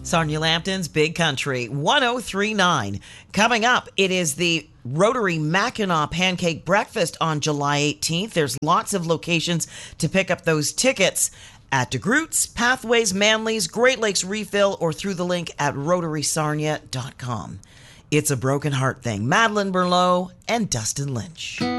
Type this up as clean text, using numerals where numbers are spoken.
Sonia Lampton's Big Country 1039. Coming up, it is the Rotary Mackinac Pancake Breakfast on July 18th. There's lots of locations to pick up those tickets at DeGroote's, Pathways, Manly's, Great Lakes Refill, or through the link at rotarysarnia.com. It's a Broken Heart Thing. Madeline Berlot and Dustin Lynch.